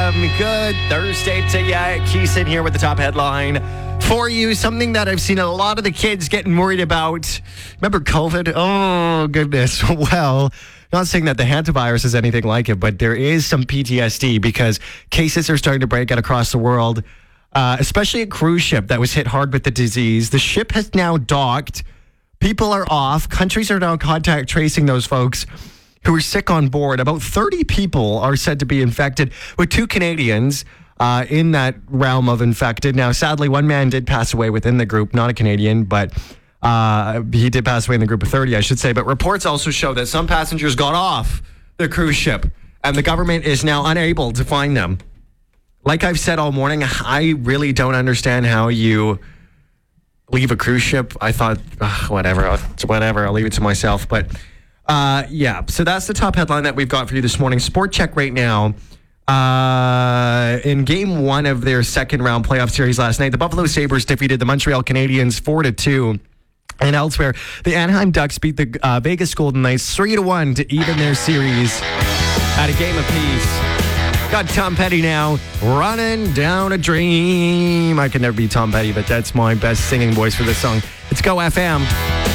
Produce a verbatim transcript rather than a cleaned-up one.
F M. Good Thursday to you. Keith in here with the top headline for you. Something that I've seen a lot of the kids getting worried about. Remember COVID? Oh, goodness. Well, not saying that the hantavirus is anything like it, but there is some P T S D because cases are starting to break out across the world, uh, especially a cruise ship that was hit hard with the disease. The ship has now docked. People are off. Countries are now contact tracing those folks who are sick on board. About thirty people are said to be infected, with two Canadians uh, in that realm of infected. Now, sadly, one man did pass away within the group, not a Canadian, but uh, he did pass away in the group of thirty, I should say. But reports also show that some passengers got off the cruise ship, and the government is now unable to find them. Like I've said all morning, I really don't understand how you leave a cruise ship. I thought, ugh, whatever, whatever, I'll leave it to myself. But Uh, yeah, so that's the top headline that we've got for you this morning. Sport Check right now. Uh, in game one of their second round playoff series last night, the Buffalo Sabres defeated the Montreal Canadiens four to two. And elsewhere, the Anaheim Ducks beat the uh, Vegas Golden Knights three to one to even their series at a game apiece. Got Tom Petty now, running down a dream. I could never be Tom Petty, but that's my best singing voice for this song. It's Go F M.